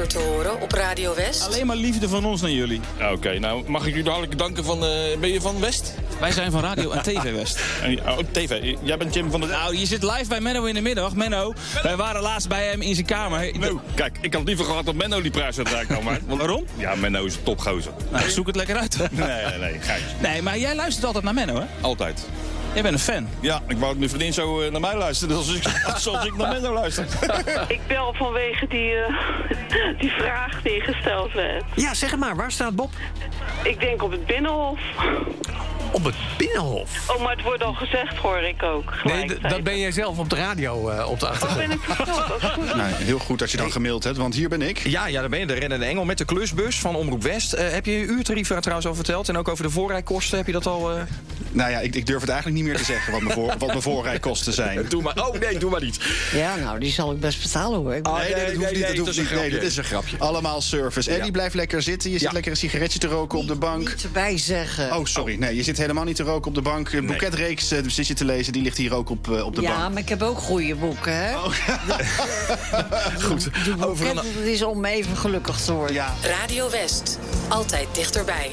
Kanker te horen op Radio West. Alleen maar liefde van ons naar jullie. Oké, nou mag ik jullie hartelijk danken van... ben je van West? Wij zijn van Radio en TV West. Oh, TV. Jij bent Jim van de... Nou, je zit live bij Menno in de middag. Menno, wij waren laatst bij hem in zijn kamer. Nou, kijk, ik had liever gehad dat Menno die prijs zou draaien. Maar... Waarom? Ja, Menno is een topgozer. Nou, zoek het lekker uit. Nee, geitje. Nee, maar jij luistert altijd naar Menno, hè? Altijd. Jij bent een fan. Ja, ik wou dat mijn vriendin zo naar mij luisterde zoals ik naar Menno luister. Ik bel vanwege die vraag die gesteld werd. Ja, zeg het maar. Waar staat Bob? Ik denk op het Binnenhof. Op het Binnenhof? Oh, maar het wordt al gezegd, hoor ik ook. Nee, dat ben jij zelf op de radio op de achtergrond. Oh, ben ik verteld? Nou, heel goed dat je dan gemaild hebt, want hier ben ik. Ja, daar ben je, de rennende engel met de klusbus van Omroep West. Heb je je uurtarief daar trouwens al verteld? En ook over de voorrijkosten, heb je dat al... Nou ja, ik durf het eigenlijk niet meer te zeggen wat mijn voorrijkosten zijn. Doe maar. Oh nee, doe maar niet. Ja, nou, die zal ik best betalen, hoor. Nee, dat hoeft niet. Dat hoeft niet. Dit is een grapje. Allemaal service. Eddie blijft lekker zitten. Je zit lekker een sigaretje te roken op de bank. Niet erbij zeggen. Oh, sorry. Nee, je zit helemaal niet te roken op de bank. Een boeketreeks zit je te lezen. Die ligt hier ook op de bank. Ja, maar ik heb ook goede boeken, hè? Oh. Goed. De boeket, dat is om even gelukkig te worden. Ja. Radio West. Altijd dichterbij.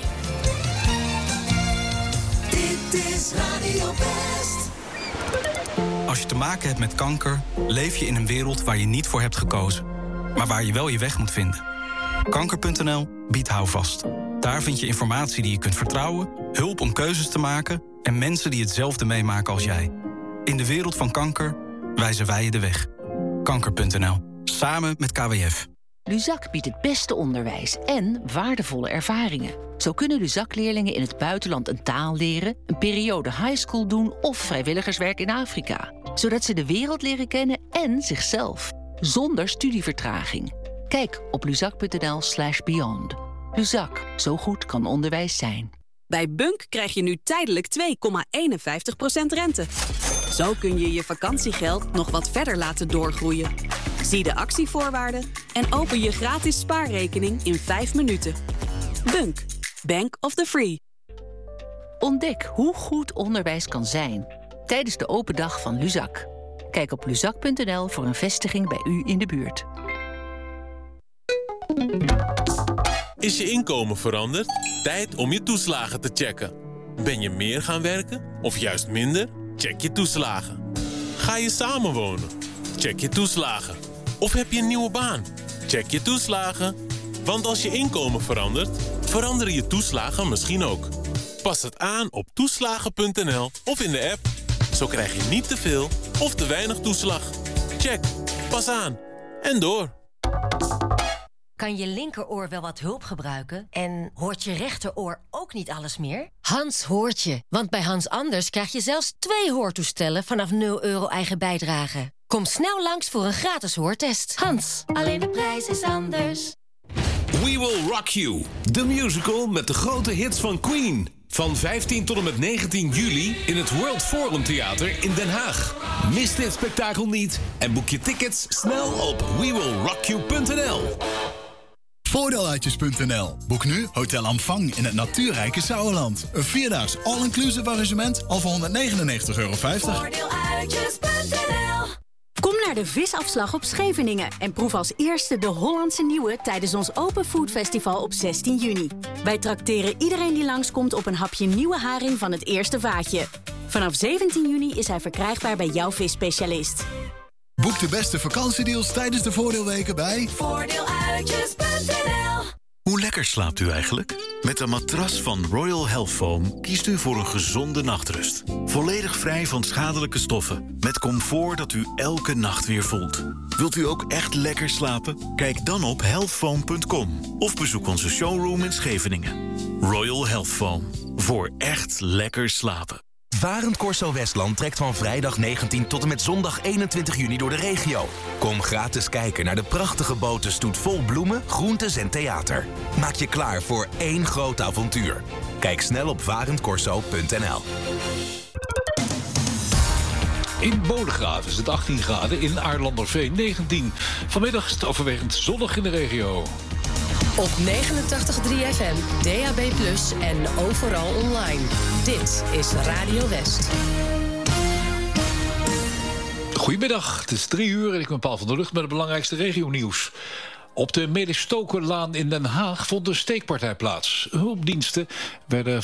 Dit is Radio West. Als je te maken hebt met kanker, leef je in een wereld waar je niet voor hebt gekozen. Maar waar je wel je weg moet vinden. Kanker.nl biedt houvast. Daar vind je informatie die je kunt vertrouwen, hulp om keuzes te maken en mensen die hetzelfde meemaken als jij. In de wereld van kanker wijzen wij je de weg. Kanker.nl. Samen met KWF. Luzak biedt het beste onderwijs en waardevolle ervaringen. Zo kunnen Luzak-leerlingen in het buitenland een taal leren, een periode highschool doen of vrijwilligerswerk in Afrika. Zodat ze de wereld leren kennen en zichzelf. Zonder studievertraging. Kijk op luzak.nl/beyond. Luzak, zo goed kan onderwijs zijn. Bij Bunk krijg je nu tijdelijk 2,51% rente. Zo kun je je vakantiegeld nog wat verder laten doorgroeien. Zie de actievoorwaarden en open je gratis spaarrekening in 5 minuten. Bunk, Bank of the Free. Ontdek hoe goed onderwijs kan zijn tijdens de open dag van Luzak. Kijk op luzak.nl voor een vestiging bij u in de buurt. Is je inkomen veranderd? Tijd om je toeslagen te checken. Ben je meer gaan werken of juist minder? Check je toeslagen. Ga je samenwonen? Check je toeslagen. Of heb je een nieuwe baan? Check je toeslagen. Want als je inkomen verandert, veranderen je toeslagen misschien ook. Pas het aan op toeslagen.nl of in de app. Zo krijg je niet te veel of te weinig toeslag. Check. Pas aan. En door. Kan je linkeroor wel wat hulp gebruiken? En hoort je rechteroor ook niet alles meer? Hans hoort je, want bij Hans Anders krijg je zelfs 2 hoortoestellen vanaf €0 eigen bijdrage. Kom snel langs voor een gratis hoortest. Hans, alleen de prijs is anders. We Will Rock You, de musical met de grote hits van Queen. Van 15 tot en met 19 juli in het World Forum Theater in Den Haag. Mis dit spektakel niet en boek je tickets snel op wewillrockyou.nl. Voordeeluitjes.nl. Boek nu Hotel Amfang in het natuurrijke Sauerland. Een 4-daags all-inclusive arrangement al voor €199,50. Voordeeluitjes.nl. Kom naar de visafslag op Scheveningen en proef als eerste de Hollandse Nieuwe tijdens ons Open Food Festival op 16 juni. Wij trakteren iedereen die langskomt op een hapje nieuwe haring van het eerste vaatje. Vanaf 17 juni is hij verkrijgbaar bij jouw visspecialist. Boek de beste vakantiedeals tijdens de voordeelweken bij Voordeeluitjes.nl. Hoe lekker slaapt u eigenlijk? Met een matras van Royal Health Foam kiest u voor een gezonde nachtrust. Volledig vrij van schadelijke stoffen. Met comfort dat u elke nacht weer voelt. Wilt u ook echt lekker slapen? Kijk dan op healthfoam.com of bezoek onze showroom in Scheveningen. Royal Health Foam. Voor echt lekker slapen. Varend Corso Westland trekt van vrijdag 19 tot en met zondag 21 juni door de regio. Kom gratis kijken naar de prachtige botenstoet vol bloemen, groentes en theater. Maak je klaar voor één groot avontuur. Kijk snel op varendcorso.nl. In Bodegraven is het 18 graden, in Aarlanderveen 19. Vanmiddag is het overwegend zonnig in de regio. Op 89.3 FM, DAB+ en overal online. Dit is Radio West. Goedemiddag, het is 3 uur en ik ben Paul van der Lucht met het belangrijkste regionieuws. Op de Melis Stokerlaan in Den Haag vond een steekpartij plaats. Hulpdiensten werden